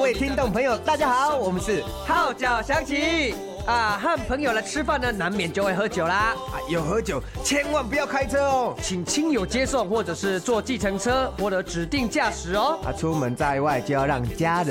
位听众朋友，大家好，我们是号角响起啊，和朋友来吃饭呢，难免就会喝酒啦。 有喝酒千万不要开车哦， 请亲友接送，或者是坐计程车或者指定驾驶哦。 出门在外就要让家人